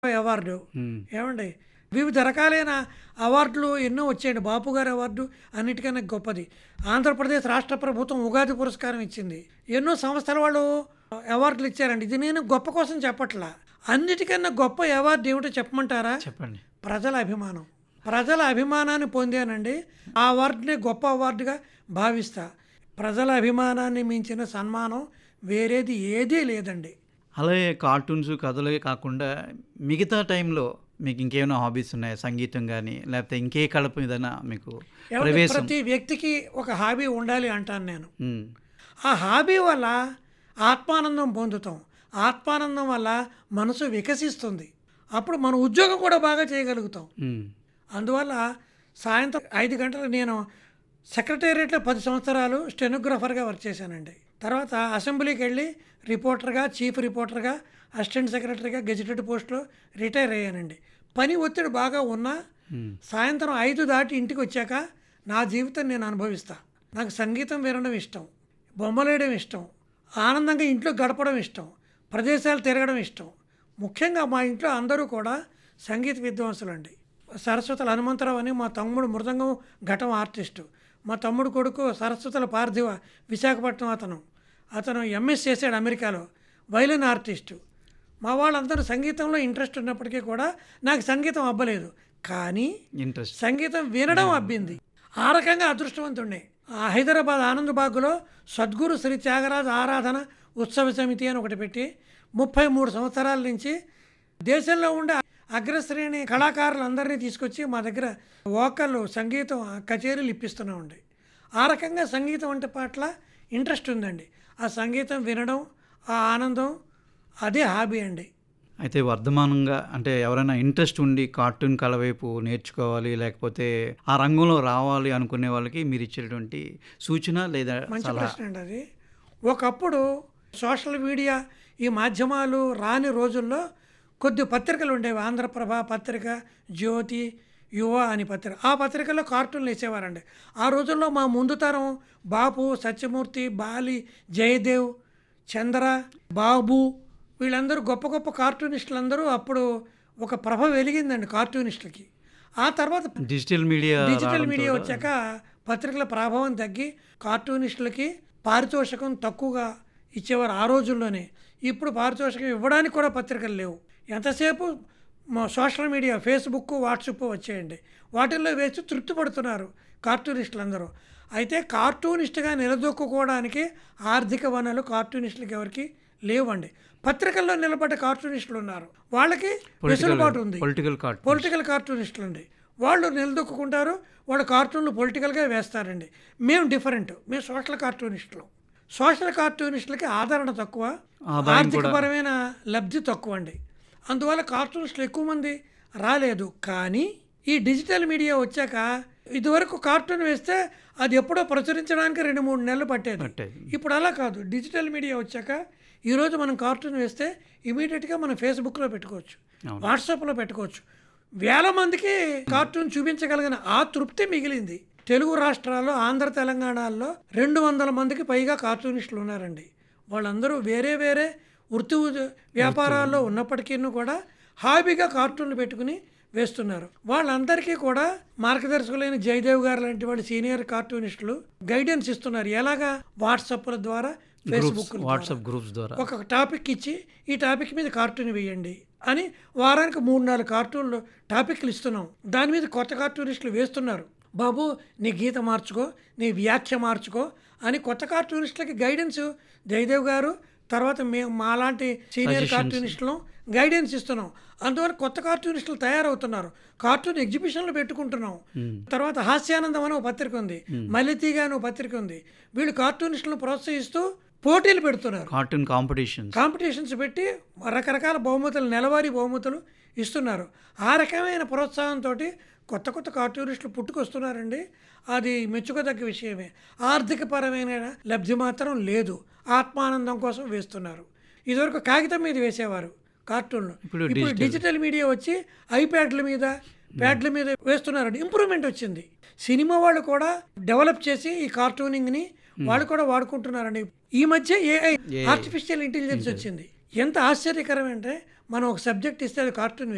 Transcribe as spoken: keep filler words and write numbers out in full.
Award. హ్మ్. ఏవండి వివిధ రకాలైన అవార్డులు ఎన్నో వచ్చాయండి. బాపు గారి అవార్డు అన్నిటికన్నా గొప్పది. ఆంధ్రప్రదేశ్ రాష్ట్ర ప్రభుత్వం ఉగాది పురస్కారం ఇచ్చింది. ఎన్నో సంస్థల వాళ్ళు అవార్డులు ఇచ్చారండి. ఇది నేను గొప్ప కోసం చెప్పట్లా. అన్నిటికన్నా గొప్ప అవార్డు ఏమిటో చెప్పమంటారా? చెప్పండి. ప్రజల అభిమానం. ప్రజల అభిమానాన్ని పొందానండి. ఆ అవార్డునే గొప్ప అవార్డుగా భావిస్తా. ప్రజల అభిమానాన్ని మించిన సన్మానం వేరేది ఏదీ లేదండి. అలాగే కార్టూన్స్, కథలే కాకుండా మిగతా టైంలో మీకు ఇంకేమైనా హాబీస్ ఉన్నాయా? సంగీతం గానీ, లేకపోతే ఇంకే కళ మీదైనా మీకు ఏమంటే ప్రవేశం? ప్రతి వ్యక్తికి ఒక హాబీ ఉండాలి అంటాను నేను. హ్మ్. ఆ హాబీ వల్ల ఆత్మానందం పొందుతాం. ఆత్మానందం వల్ల మనసు వికసిస్తుంది. అప్పుడు మన ఉద్యోగం కూడా బాగా చేయగలుగుతాం. హ్మ్. అందువల్ల సాయంత్రం ఐదు గంటలకు నేను సెక్రటేరియట్లో పది సంవత్సరాలు స్టెనోగ్రాఫర్గా వర్క్ చేశానండి. తర్వాత అసెంబ్లీకి వెళ్ళి రిపోర్టర్గా, చీఫ్ రిపోర్టర్గా, అసిస్టెంట్ సెక్రటరీగా గెజిటెడ్ పోస్ట్లో రిటైర్ అయ్యానండి. పని ఒత్తిడి బాగా ఉన్నా హ్మ్. సాయంత్రం ఐదు దాటి ఇంటికి వచ్చాక నా జీవితం నేను అనుభవిస్తా. నాకు సంగీతం వినడం ఇష్టం, బొమ్మలేయడం ఇష్టం, ఆనందంగా ఇంట్లో గడపడం ఇష్టం, ప్రదేశాలు తిరగడం ఇష్టం. ముఖ్యంగా మా ఇంట్లో అందరూ కూడా సంగీత విద్వాంసులండి. సరస్వతుల హనుమంతరావు అని మా తమ్ముడు మృదంగం ఘటం ఆర్టిస్టు. మా తమ్ముడు కొడుకు సరస్వతుల పార్థివ విశాఖపట్నం అతను అతను ఎంఎస్ చేశాడు అమెరికాలో, వైలిన్ ఆర్టిస్టు. మా వాళ్ళందరూ సంగీతంలో ఇంట్రెస్ట్ ఉన్నప్పటికీ కూడా నాకు సంగీతం అబ్బలేదు. కానీ ఇంట్రెస్ట్. సంగీతం వినడం అబ్బింది. ఆ రకంగా అదృష్టవంతుడిని. ఆ హైదరాబాద్ ఆనందబాగ్లో సద్గురు శ్రీ త్యాగరాజ ఆరాధన ఉత్సవ సమితి అని ఒకటి పెట్టి ముప్పై మూడు సంవత్సరాల నుంచి దేశంలో ఉండే అగ్రశ్రేణి కళాకారులందరినీ తీసుకొచ్చి మా దగ్గర వోకల్ సంగీతం కచేరీలు ఇప్పిస్తున్నామండి. ఆ రకంగా సంగీతం అంటే పట్ల ఇంట్రెస్ట్ ఉందండి. ఆ సంగీతం వినడం, ఆ ఆనందం, అదే హాబీ అండి. అయితే వర్ధమానంగా అంటే ఎవరైనా ఇంట్రెస్ట్ ఉండి కార్టూన్ కళ వైపు నేర్చుకోవాలి, లేకపోతే ఆ రంగంలో రావాలి అనుకునే వాళ్ళకి మీరు ఇచ్చేటువంటి సూచన లేదా మంచి సలహా? ప్రశ్న అండి అది. ఒకప్పుడు సోషల్ మీడియా ఈ మాధ్యమాలు రాని రోజుల్లో కొద్ది పత్రికలు ఉండేవి. ఆంధ్రప్రభ పత్రిక, జ్యోతి, యువ అని పత్రిక. ఆ పత్రికల్లో కార్టూన్లు వేసేవారండి. ఆ రోజుల్లో మా ముందు తరం బాపు, సత్యమూర్తి, బాలి, జయదేవ్, చంద్ర, బాబు వీళ్ళందరూ గొప్ప గొప్ప కార్టూనిస్టులు అందరూ అప్పుడు ఒక ప్రభ వెలిగిందండి కార్టూనిస్టులకి. ఆ తర్వాత డిజిటల్ మీడియా డిజిటల్ మీడియా రావడంతో వచ్చాక పత్రికల ప్రభావం తగ్గి కార్టూనిస్టులకి పారితోషికం తక్కువగా ఇచ్చేవారు ఆ రోజుల్లోనే. ఇప్పుడు పారితోషికం ఇవ్వడానికి కూడా పత్రికలు లేవు. ఎంతసేపు మా సోషల్ మీడియా, ఫేస్బుక్, వాట్సాప్ వచ్చేయండి. వాటిల్లో వేసి తృప్తి పడుతున్నారు కార్టూనిస్టులు అందరూ. అయితే కార్టూనిస్ట్గా నిలదొక్కుకోవడానికి ఆర్థిక వనరులు కార్టూనిస్టులకి ఎవరికి లేవండి. పత్రికల్లో నిలబడ్డ కార్టూనిస్టులు ఉన్నారు, వాళ్ళకి వెసులుబాటు ఉంది. పొలిటికల్ కార్టూన్ పొలిటికల్ కార్టూనిస్టులు అండి, వాళ్ళు నిలదొక్కుంటారు. వాళ్ళు కార్టూన్లు పొలిటికల్గా వేస్తారండి. మేము డిఫరెంట్, మేము సోషల్ కార్టూనిస్టులు. సోషల్ కార్టూనిస్టులకి ఆదరణ తక్కువ, ఆదాయం కూడా ఆర్థికపరమైన లబ్ధి తక్కువ అండి. అందువల్ల కార్టూనిస్టులు ఎక్కువ మంది రాలేదు. కానీ ఈ డిజిటల్ మీడియా వచ్చాక ఇదివరకు కార్టూన్ వేస్తే అది ఎప్పుడో ప్రచురించడానికి రెండు మూడు నెలలు పట్టేది. పట్టేది. ఇప్పుడు అలా కాదు. డిజిటల్ మీడియా వచ్చాక ఈరోజు మనం కార్టూన్ వేస్తే ఇమీడియట్గా మనం ఫేస్బుక్లో పెట్టుకోవచ్చు, అవును. వాట్సాప్లో పెట్టుకోవచ్చు. వేల మందికి కార్టూన్ చూపించగలిగిన ఆ తృప్తి మిగిలింది. తెలుగు రాష్ట్రాల్లో, ఆంధ్ర తెలంగాణలో రెండు వందల మందికి పైగా కార్టూనిస్టులు ఉన్నారండి. వాళ్ళందరూ వేరే వేరే వృత్తి వ్యాపారాల్లో ఉన్నప్పటికీ కూడా హాబీగా కార్టూన్లు పెట్టుకుని వేస్తున్నారు. వాళ్ళందరికీ కూడా మార్గదర్శకులైన జయదేవ్ గారు లాంటి వాళ్ళు సీనియర్ కార్టూనిస్టులు గైడెన్స్ ఇస్తున్నారు. ఎలాగా? వాట్సాప్ల ద్వారా, ఫేస్బుక్ వాట్సాప్ గ్రూప్స్ ద్వారా ఒక టాపిక్ ఇచ్చి ఈ టాపిక్ మీద కార్టూన్ వేయండి అని వారానికి మూడు నాలుగు కార్టూన్లు టాపిక్లు ఇస్తున్నాం. దాని మీద కొత్త కార్టూనిస్టులు వేస్తున్నారు. బాబు నీ గీత మార్చుకో, నీ వ్యాఖ్య మార్చుకో అని కొత్త కార్టూనిస్టులకి గైడెన్స్ జయదేవ్ గారు, తర్వాత మేము మాలాంటి సీనియర్ కార్టూనిస్టులు గైడెన్స్ ఇస్తున్నాం. అందువల్ల కొత్త కార్టూనిస్టులు తయారవుతున్నారు. కార్టూన్ ఎగ్జిబిషన్లు పెట్టుకుంటున్నాం. తర్వాత హాస్యానందం అని ఒక పత్రిక ఉంది, మల్లెతీగ అని ఒక పత్రిక ఉంది. వీళ్ళు కార్టూనిస్టులను ప్రోత్సహిస్తూ పోటీలు పెడుతున్నారు. కార్టూన్ కాంపిటీషన్స్ కాంపిటీషన్స్ పెట్టి రకరకాల బహుమతులు, నెలవారీ బహుమతులు ఇస్తున్నారు. ఆ రకమైన ప్రోత్సాహంతో కొత్త కొత్త కార్టూనిస్టులు పుట్టుకొస్తున్నారండి. అది మెచ్చుకోదగ్గ విషయమే. ఆర్థికపరమైన లబ్ధి మాత్రం లేదు. ఆత్మానందం కోసం వేస్తున్నారు. ఇదివరకు కాగితం మీద వేసేవారు కార్టూన్లు, ఇప్పుడు ఇప్పుడు డిజిటల్ మీడియా వచ్చి ఐప్యాడ్ల మీద, ప్యాడ్ల మీద వేస్తున్నారండి. ఇంప్రూవ్మెంట్ వచ్చింది. సినిమా వాళ్ళు కూడా డెవలప్ చేసి ఈ కార్టూనింగ్ని వాళ్ళు కూడా వాడుకుంటున్నారండి. ఈ మధ్య ఏఐ, ఆర్టిఫిషియల్ ఇంటెలిజెన్స్ వచ్చింది. ఎంత ఆశ్చర్యకరం అంటే మనం ఒక సబ్జెక్ట్ ఇస్తే అది కార్టూన్